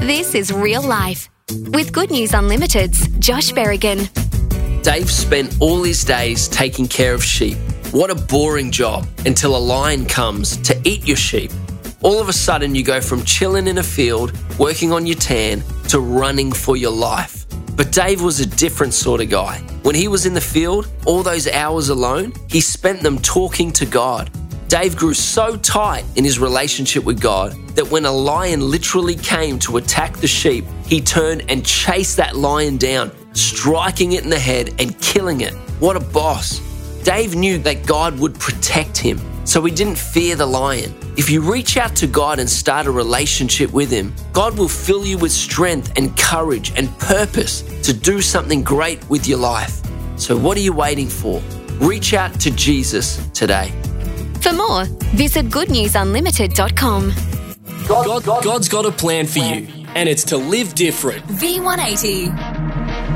This is Real Life with Good News Unlimited's Josh Berrigan. Dave spent all his days taking care of sheep. What a boring job until a lion comes to eat your sheep. All of a sudden you go from chilling in a field, working on your tan, to running for your life. But Dave was a different sort of guy. When he was in the field, all those hours alone, he spent them talking to God. Dave grew so tight in his relationship with God that when a lion literally came to attack the sheep, he turned and chased that lion down, striking it in the head and killing it. What a boss. Dave knew that God would protect him, so he didn't fear the lion. If you reach out to God and start a relationship with him, God will fill you with strength and courage and purpose to do something great with your life. So what are you waiting for? Reach out to Jesus today. For more, visit goodnewsunlimited.com. God's got a plan for you, and it's to live different. V180.